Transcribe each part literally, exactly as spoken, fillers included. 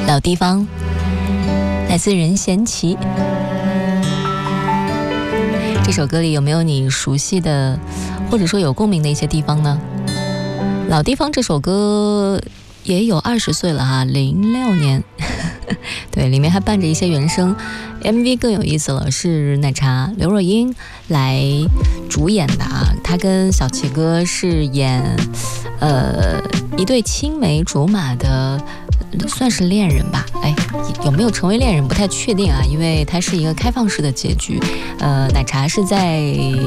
老地方，来自任贤齐。这首歌里有没有你熟悉的或者说有共鸣的一些地方呢？老地方这首歌也有二十岁了哈，零六年对，里面还伴着一些原声。 M V 更有意思了，是奶茶刘若英来主演的啊，她跟小齐哥是演呃一对青梅竹马的，算是恋人吧，哎，有没有成为恋人不太确定啊，因为它是一个开放式的结局。呃，奶茶是在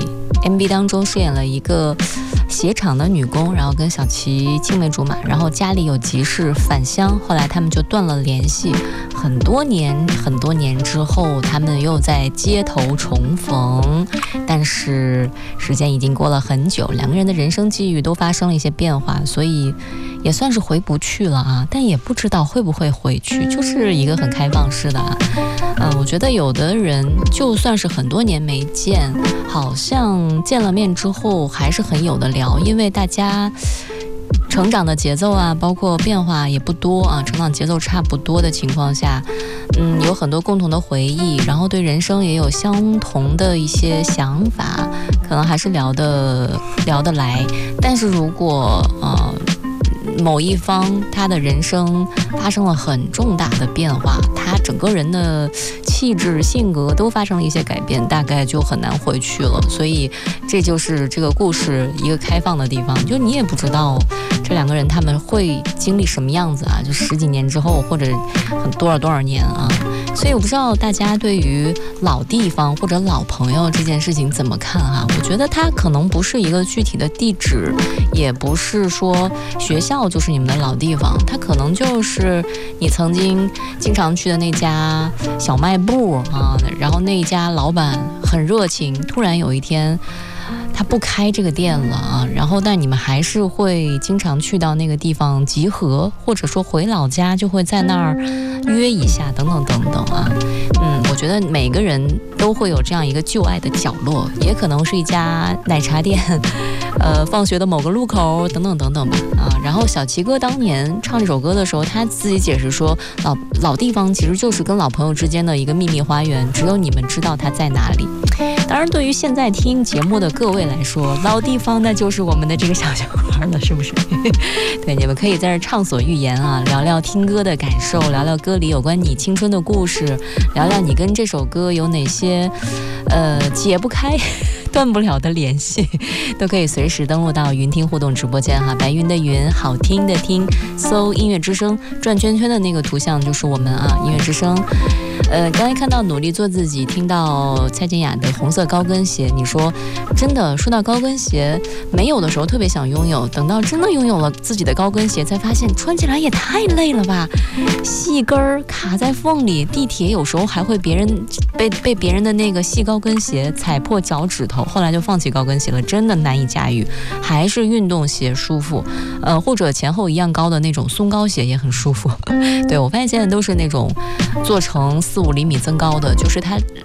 M V 当中饰演了一个鞋厂的女工，然后跟小齐青梅竹马，然后家里有急事返乡，后来他们就断了联系。很多年很多年之后，他们又在街头重逢，但是时间已经过了很久，两个人的人生际遇都发生了一些变化，所以也算是回不去了啊，但也不知道会不会回去，就是一个很开放式的啊。嗯，我觉得有的人就算是很多年没见，好像见了面之后还是很有的聊，因为大家成长的节奏啊，包括变化也不多啊，成长节奏差不多的情况下，嗯，有很多共同的回忆，然后对人生也有相同的一些想法，可能还是聊得聊得来。但是如果呃某一方他的人生发生了很重大的变化，他整个人的气质性格都发生了一些改变，大概就很难回去了。所以这就是这个故事一个开放的地方，就你也不知道这两个人他们会经历什么样子啊，就十几年之后或者很多少多少年啊。所以我不知道大家对于老地方或者老朋友这件事情怎么看啊？我觉得它可能不是一个具体的地址，也不是说学校就是你们的老地方，它可能就是你曾经经常去的那家小卖部啊，然后那一家老板很热情，突然有一天他不开这个店了啊，然后但你们还是会经常去到那个地方集合，或者说回老家就会在那儿约一下，等等等等啊。嗯，我觉得每个人都会有这样一个旧爱的角落，也可能是一家奶茶店，呃，放学的某个路口，等等等等吧啊。然后小齐哥当年唱这首歌的时候，他自己解释说，老老地方其实就是跟老朋友之间的一个秘密花园，只有你们知道它在哪里。当然，对于现在听节目的各位来说，老地方那就是我们的这个小小孩了，是不是？对，你们可以在这畅所欲言啊，聊聊听歌的感受，聊聊歌里有关你青春的故事，聊聊你跟这首歌有哪些呃解不开断不了的联系，都可以随时登录到云听互动直播间哈，白云的云，好听的听，搜音乐之声，转圈圈的那个图像就是我们啊，音乐之声。呃，刚才看到努力做自己，听到蔡健雅的红色高跟鞋，你说真的，说到高跟鞋，没有的时候特别想拥有，等到真的拥有了自己的高跟鞋，才发现穿起来也太累了吧，细跟儿卡在缝里，地铁有时候还会别人被被别人的那个细高跟鞋踩破脚趾头，后来就放弃高跟鞋了，真的难以驾驭，还是运动鞋舒服，呃，或者前后一样高的那种松高鞋也很舒服。对，我发现现在都是那种做成四五厘米增高的，就是它